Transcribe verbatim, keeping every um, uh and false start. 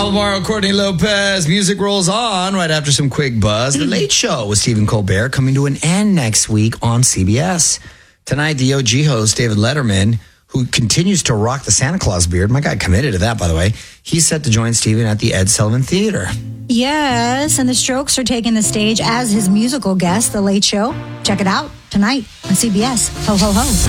Alvaro, Courtney Lopez. Music rolls on right after some quick buzz. The Late Show with Stephen Colbert coming to an end next week on C B S. Tonight, the O G host, David Letterman, who continues to rock the Santa Claus beard. My guy committed to that, by the way. He's set to join Stephen at the Ed Sullivan Theater. Yes, and the Strokes are taking the stage as his musical guest, The Late Show. Check it out tonight on C B S. Ho, ho, ho.